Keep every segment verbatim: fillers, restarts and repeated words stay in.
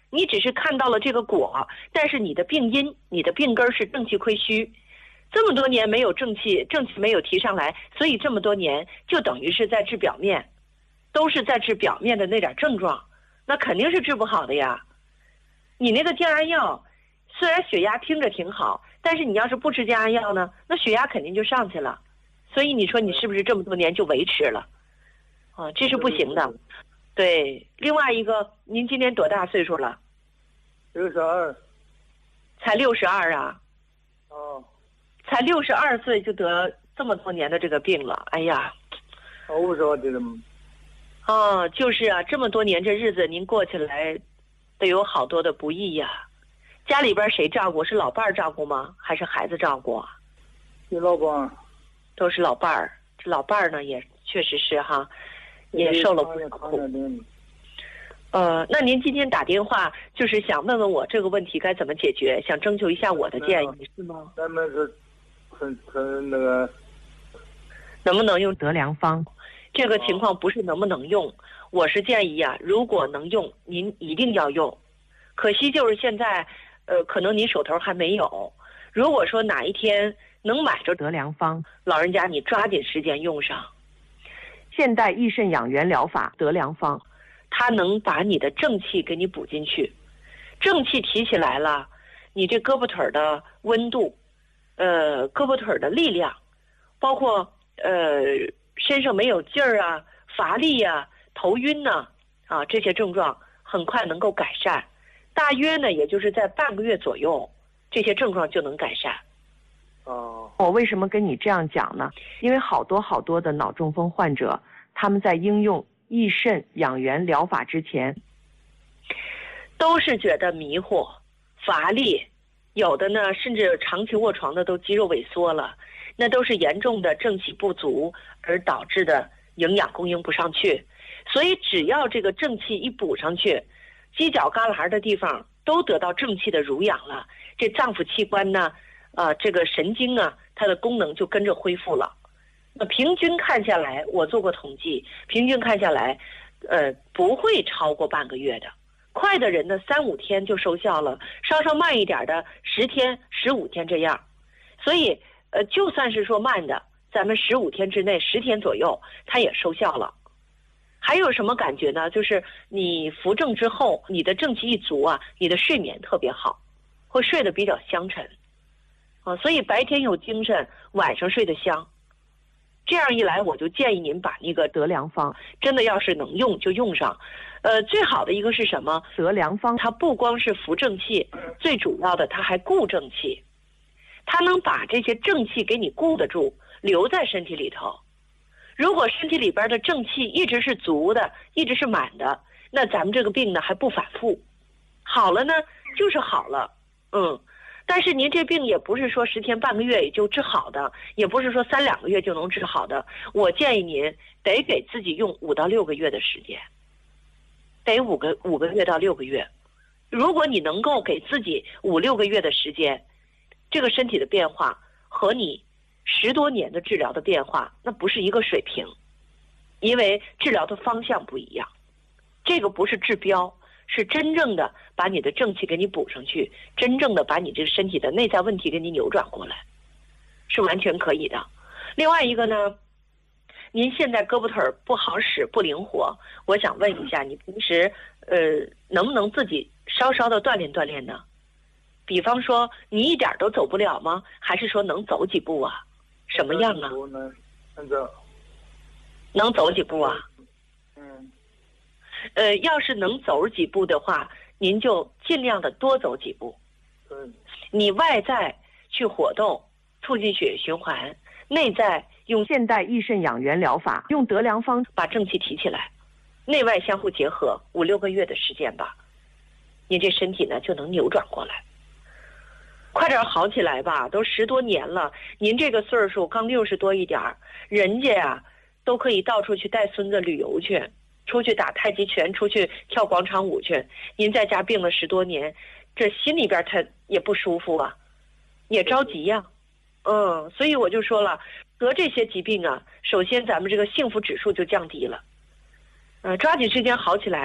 你只是看到了这个果，但是你的病因、你的病根是正气亏虚，这么多年没有正气，正气没有提上来，所以这么多年就等于是在治表面，都是在治表面的那点症状，那肯定是治不好的呀。你那个降压药，虽然血压听着挺好，但是你要是不吃降压药呢，那血压肯定就上去了。所以你说你是不是这么多年就维持了？啊，这是不行的。对，另外一个，您今年多大岁数了？ 六十二。 才六十二啊？ 哦。 才六十二岁就得这么多年的这个病了，哎呀！ 哦，我说的吗？ 哦，就是啊，这么多年这日子您过起来，得有好多的不易呀。家里边谁照顾？是老伴儿照顾吗？还是孩子照顾？ 是老伴儿。 都是老伴儿，这老伴儿呢也确实是哈。也受了不少苦。呃，那您今天打电话就是想问问我这个问题该怎么解决，想征求一下我的建议，是吗？ 咱们是很很那个， 能不能用德良方？这个情况不是能不能用，我是建议啊，如果能用，您一定要用。可惜就是现在，呃，可能您手头还没有。如果说哪一天能买着德良方，老人家你抓紧时间用上。现代益肾养元疗法德良方，它能把你的正气给你补进去，正气提起来了，你这胳膊腿的温度，呃，胳膊腿的力量，包括呃身上没有劲儿啊、乏力啊、头晕呐 啊, 啊这些症状很快能够改善，大约呢也就是在半个月左右，这些症状就能改善。 哦， 我为什么跟你这样讲呢？因为好多好多的脑中风患者，他们在应用益肾养元疗法之前，都是觉得迷糊、乏力，有的呢甚至长期卧床的都肌肉萎缩了，那都是严重的正气不足而导致的营养供应不上去。所以只要这个正气一补上去，犄角旮旯的地方都得到正气的濡养了，这脏腑器官呢，啊，这个神经啊，它的功能就跟着恢复了。那平均看下来，我做过统计，平均看下来，呃，不会超过半个月的。快的人呢，三五天就收效了；稍稍慢一点的，十天、十五天这样。所以，呃，就算是说慢的，咱们十五天之内，十天左右，它也收效了。还有什么感觉呢？就是你扶正之后，你的正气一足啊，你的睡眠特别好，会睡得比较香沉。啊，所以白天有精神，晚上睡得香。这样一来，我就建议您把那个德良方，真的要是能用就用上。呃，最好的一个是什么？德良方它不光是扶正气，最主要的它还固正气，它能把这些正气给你固得住，留在身体里头。如果身体里边的正气一直是足的，一直是满的，那咱们这个病呢还不反复，好了呢就是好了，嗯。但是您这病也不是说十天半个月也就治好的，也不是说三两个月就能治好的。我建议您得给自己用五到六个月的时间，得五个五个月到六个月。如果你能够给自己五六个月的时间，这个身体的变化和你十多年的治疗的变化，那不是一个水平，因为治疗的方向不一样。这个不是治标，是真正的把你的正气给你补上去，真正的把你这个身体的内在问题给你扭转过来，是完全可以的。另外一个呢，您现在胳膊腿不好使不灵活，我想问一下，你平时呃能不能自己稍稍的锻炼锻炼呢？比方说你一点都走不了吗？还是说能走几步啊？什么样啊？ 能走。 能走几步啊？ 嗯。 呃，要是能走几步的话，您就尽量的多走几步。 嗯。 你外在去活动，促进血液循环；内在用现代益肾养元疗法，用德良方把正气提起来，内外相互结合，五六个月的时间吧，您这身体呢就能扭转过来。快点好起来吧，都十多年了，您这个岁数刚六十多一点，人家呀、啊、都可以到处去带孙子旅游去。出去打太极拳，出去跳广场舞去，您在家病了十多年，这心里边他也不舒服啊，也着急呀、啊，嗯，所以我就说了，得这些疾病啊，首先咱们这个幸福指数就降低了，呃，抓紧时间好起来，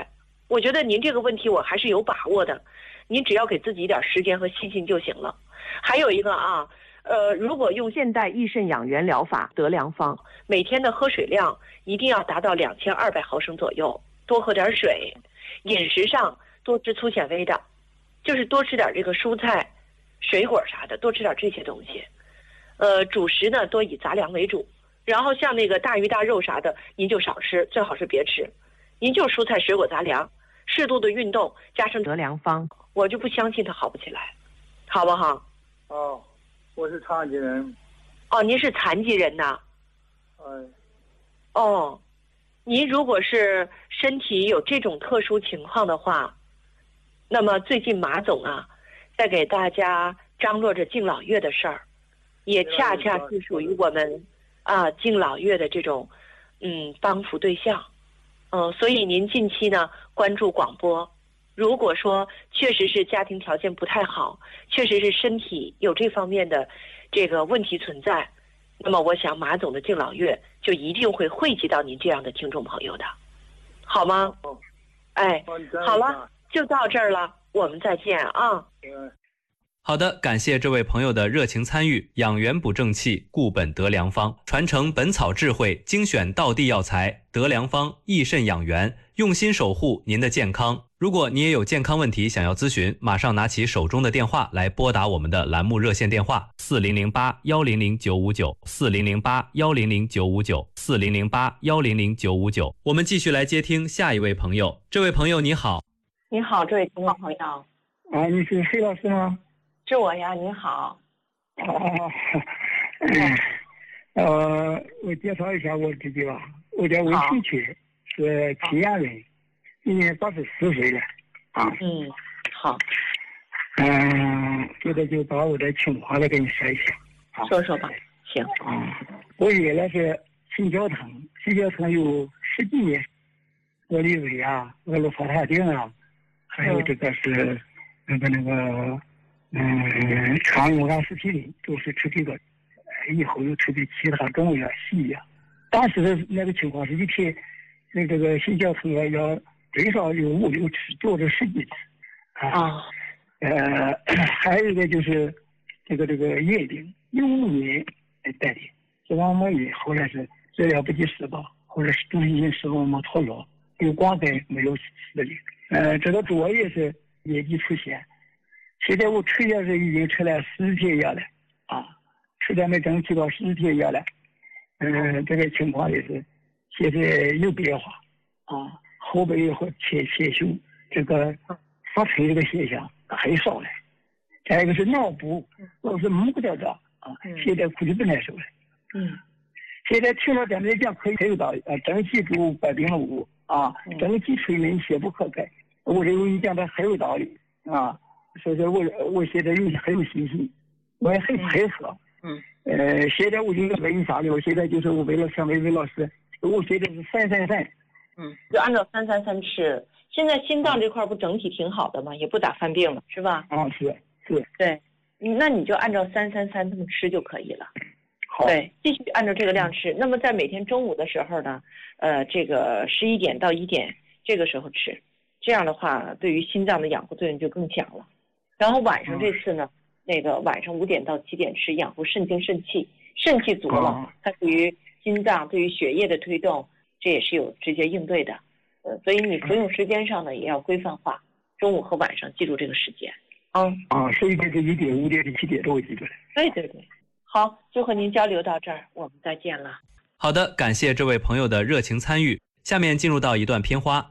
我觉得您这个问题我还是有把握的，您只要给自己一点时间和信心就行了。还有一个啊，呃，如果用现代益肾养元疗法德良方，每天的喝水量一定要达到两千二百毫升左右，多喝点水。饮食上多吃粗纤维的，就是多吃点这个蔬菜、水果啥的，多吃点这些东西。呃，主食呢多以杂粮为主，然后像那个大鱼大肉啥的，您就少吃，最好是别吃。您就蔬菜、水果、杂粮，适度的运动，加上德良方，我就不相信它好不起来，好不好？ 哦，我是残疾人。 哦，您是残疾人呐？ 哎。 哦，您如果是身体有这种特殊情况的话，那么最近马总啊，在给大家张罗着敬老月的事儿，也恰恰是属于我们啊敬老月的这种嗯帮扶对象。嗯，所以您近期呢关注广播，如果说确实是家庭条件不太好，确实是身体有这方面的这个问题存在，那么我想马总的敬老月就一定会惠及到您这样的听众朋友的，好吗？ 哦， 哎，好了，就到这儿了，我们再见啊。 嗯。 好的，感谢这位朋友的热情参与。养元补正气，固本德良方，传承本草智慧，精选道地药材，德良方益肾养元，用心守护您的健康。如果你也有健康问题想要咨询，马上拿起手中的电话来拨打我们的栏目热线电话四零零八幺零零九五九四零零八幺零零九五九四零零八幺零零九五九。我们继续来接听下一位朋友。这位朋友你好。 你好，这位听众朋友。 啊，你是黑老师吗？ 是我呀，您好。 哦，嗯，呃，我介绍一下我自己吧。我叫魏新曲，是济阳人，今年八十四岁了。啊。 嗯，好。 嗯，现在就把我的情况来跟你说一下。啊、 说说吧。行。 啊，我原来是心绞疼，心绞疼有十几年，我李伟啊，俄罗斯塔定啊，还有这个是那个那个。嗯，常用阿司匹林都是吃这个，以后又吃的其他中药西药。当时的那个情况是一天，那这个心绞疼药要最少有五六次，做着十几次。啊，呃，还有一个就是这个这个叶病，有五年带的，这王膜炎后来是治疗不及时吧，或者是中心性视网膜脱落，有光带没有死的。呃，这个主要也是业绩出现。现在我吃药是已经吃了十天药了，啊，吃的没争气到十天药了，嗯，这个情况也是现在有变化，啊，后背和前前胸这个发垂这个现象很少了，再一个是脑部老是摸不着的啊，现在估计不难受了，嗯，现在听了咱们讲可以可以到呃正气主百病无啊，正气催眠邪不可改，我认为你讲的很有道理啊。所以说我我现在有很有信心，我也很配合。嗯。呃，现在我就问你啥呢？我现在就是我为了想魏魏老师，我现在是三三三。 嗯，就按照三三三吃。现在心脏这块不整体挺好的吗？也不打犯病了，是吧？ 啊，是是。 对，那你就按照三三三这么吃就可以了。 好。 对，继续按照这个量吃。那么在每天中午的时候呢，呃，这个十一点到一点这个时候吃，这样的话对于心脏的养护作用就更强了。然后晚上这次呢，嗯、那个晚上五点到七点吃，养护肾精肾气，肾气足了，它对于心脏、对于血液的推动，这也是有直接应对的。呃，所以你服用时间上呢也要规范化，中午和晚上记住这个时间。嗯啊，十一点至一点，五点至七点都会记住了。 对对对，好，就和您交流到这儿，我们再见了。 好的，感谢这位朋友的热情参与。下面进入到一段片花。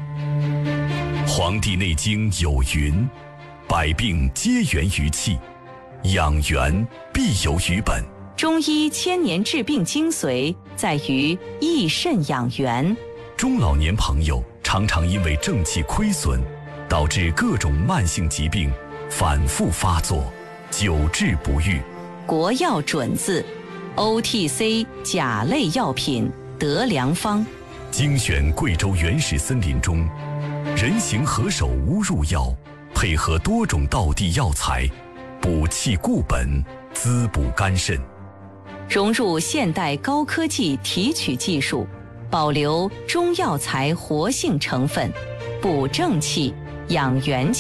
《黄帝内经》有云。百病皆源于气，养元必有于本。 中医千年治病精髓在于益肾养元。 中老年朋友常常因为正气亏损，导致各种慢性疾病反复发作，久治不愈。 国药准字 O T C 甲类药品德良方， 精选贵州原始森林中人形何首乌入药，配合多种道地药材，补气固本，滋补肝肾， 融入现代高科技提取技术，保留中药材活性成分， 补正气、养元气。